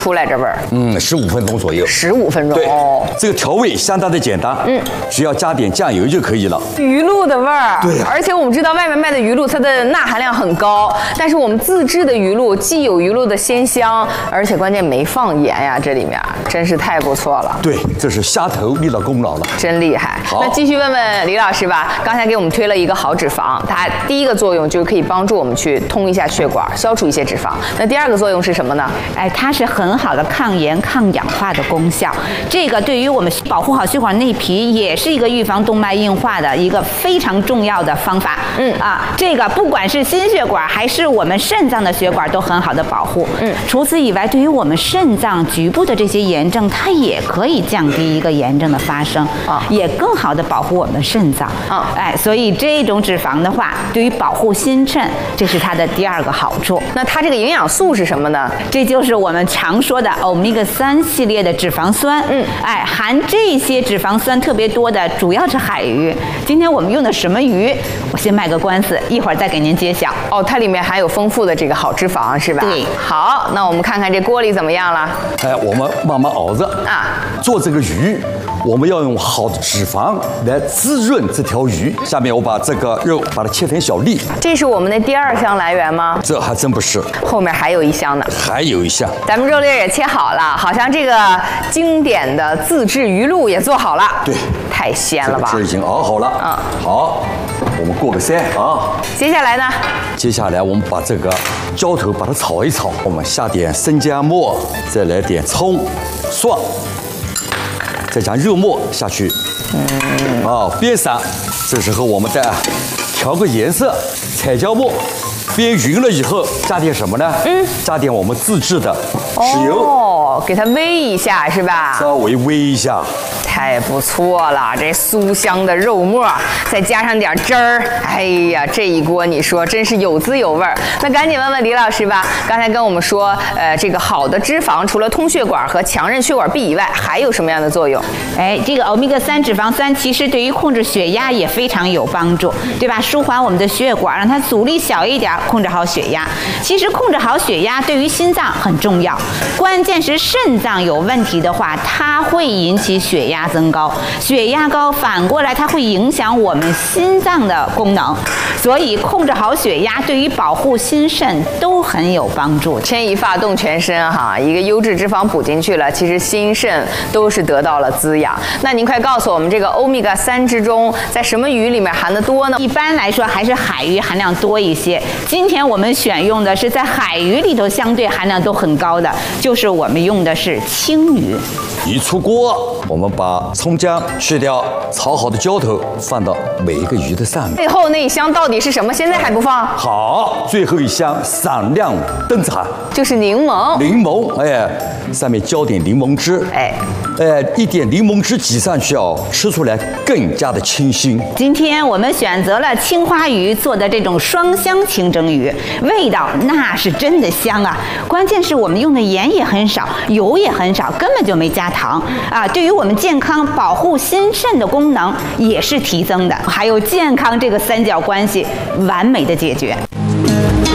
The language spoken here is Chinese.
出来这味儿 ，15分钟左右。 15分钟。 对， 哦， 这个调味相当的简单，只要加点酱油就可以了。 鱼露的味儿。 对呀。 而且我们知道外面卖的鱼露，它的钠含量很高，但是我们自制的鱼露既有鱼露的鲜香，而且关键没放盐呀，这里面真是太不错了。 对，这是虾头立了功劳了， 真厉害。那继续问问李老师吧，刚才给我们推了一个好脂肪，它第一个作用就是可以帮助我们去通一下血管，消除一些脂肪。那第二个作用是什么呢？ 哎，它是很好的抗炎、抗氧化的功效。这个对于我们保护好血管内皮，也是一个预防动脉硬化的一个非常重要的方法。这个不管是心血管还是我们肾脏的血管都很好的保护。除此以外，对于我们肾脏局部的这些炎症，它也可以降低一个炎症的发生，也更好的保护我们的肾脏。所以这种脂肪的话，对于保护心肾，这是它的第二个好处。 那它这个营养素是什么呢？ 这就是我们常说的欧米伽3系列的脂肪酸。含这些脂肪酸特别多的主要是海鱼。今天我们用的什么鱼？我先卖个关子，一会儿再给您揭晓。 哦，它里面含有丰富的这个好脂肪，是吧？ 对。 好，那我们看看这锅里怎么样了？ 我们慢慢熬着做这个鱼，我们要用好的脂肪来滋润这条鱼。下面我把这个肉把它切成小粒。 这是我们的第2箱来源吗？ 这还真不是， 后面还有1箱呢。 还有1箱。 咱们肉粒也切好了，好像这个经典的自制鱼露也做好了。 对， 太鲜了吧！ 这已经熬好了。好，我们过个筛啊。 接下来呢？ 接下来我们把这个浇头把它炒一炒，我们下点生姜末，再来点葱、蒜，再加肉末下去。煸散。这时候我们再调个颜色，彩椒末。煸匀了以后，加点什么呢？加点我们自制的豉油， 给它煨一下是吧？ 稍微煨一下。 太不错了，这酥香的肉末，再加上点汁儿，哎呀，这一锅你说真是有滋有味儿。那赶紧问问李老师吧，刚才跟我们说，这个好的脂肪除了通血管和强韧血管壁以外，还有什么样的作用？ 这个欧米伽3脂肪酸其实对于控制血压也非常有帮助，对吧？舒缓我们的血管，让它阻力小一点，控制好血压。其实控制好血压对于心脏很重要，关键是肾脏有问题的话，它会引起血压增高，血压高反过来它会影响我们心脏的功能，所以控制好血压对于保护心肾都很有帮助。 牵一发动全身哈，一个优质脂肪补进去了，其实心肾都是得到了滋养。那您快告诉我们，这个欧米伽3之中，在什么鱼里面含得多呢？ 一般来说还是海鱼含量多一些。今天我们选用的是在海鱼里头相对含量都很高的，就是我们用的是青鱼。 一出锅，我们把葱姜去掉，炒好的浇头放到每一个鱼的上面。 最后那一箱到底是什么？现在还不放？ 好，最后一箱闪亮登场， 就是柠檬。 柠檬，上面浇点柠檬汁，一点柠檬汁挤上去吃出来更加的清新。 今天我们选择了青花鱼做的这种双香清蒸鱼，味道那是真的香啊！关键是我们用的盐也很少，油也很少，根本就没加糖啊！对于我们健康、保护心肾的功能也是提增的，还有健康这个3角关系完美的解决。